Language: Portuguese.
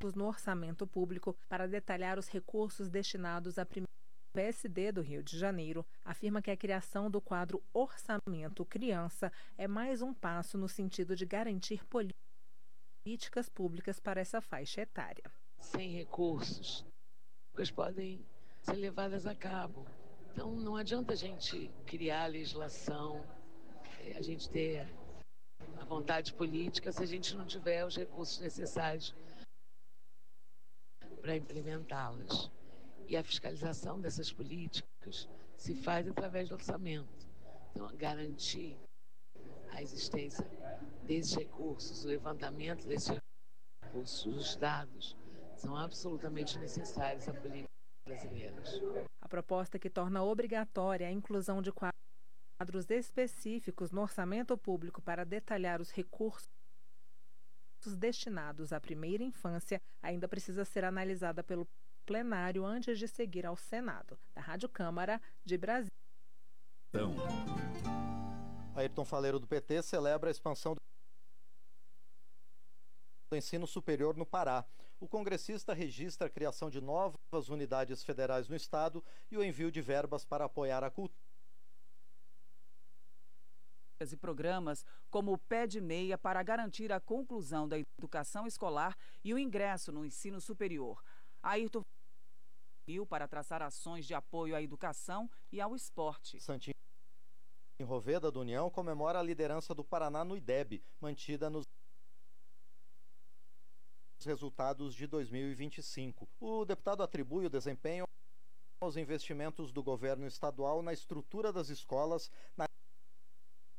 no orçamento público para detalhar os recursos destinados à primeira. O PSD do Rio de Janeiro afirma que a criação do quadro Orçamento Criança é mais um passo no sentido de garantir políticas públicas para essa faixa etária. Sem recursos, as podem ser levadas a cabo. Então não adianta a gente criar legislação, a gente ter a vontade política se a gente não tiver os recursos necessários para implementá-las. E a fiscalização dessas políticas se faz através do orçamento. Então, garantir a existência desses recursos, o levantamento desses recursos, os dados, são absolutamente necessários à política brasileira. A proposta que torna obrigatória a inclusão de quadros específicos no orçamento público para detalhar os recursos destinados à primeira infância ainda precisa ser analisada pelo plenário antes de seguir ao Senado. Da Rádio Câmara de Brasília. Ayrton Faleiro, do PT, celebra a expansão do ensino superior no Pará. O congressista registra a criação de novas unidades federais no estado e o envio de verbas para apoiar a cultura e programas como o Pé de Meia para garantir a conclusão da educação escolar e o ingresso no ensino superior. Ayrton para traçar ações de apoio à educação e ao esporte. Santinho Roveda, do União, comemora a liderança do Paraná no IDEB, mantida nos resultados de 2025. O deputado atribui o desempenho aos investimentos do governo estadual na estrutura das escolas, na